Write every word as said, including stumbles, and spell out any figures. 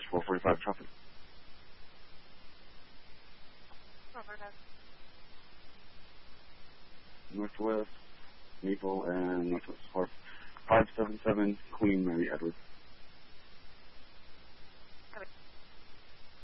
four forty-five traffic. Northwest, Maple, and Northwest Fourth. five seven seven, Queen Mary Edward.